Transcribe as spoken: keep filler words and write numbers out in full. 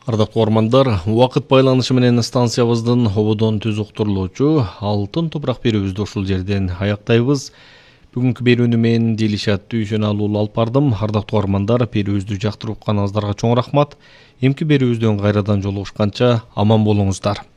Ардактуу угармандар, убакыт байланышы менен станциябыздын ободон түз уктурулуучу алтын топурак берүүбүздү ушул жерден аяктайбыз. Бүгүнкү берүүнү мен Дилишат Дүйшөналуу алып бардым. Ардактуу угармандар, берүүбүздү жактырып укканыңыздарга чоң рахмат. Эмки берүүбүздөн кайрадан жолугушканча аман болуңуздар.